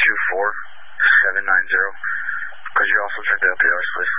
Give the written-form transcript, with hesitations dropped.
24790. Could you also check the LPRs, please?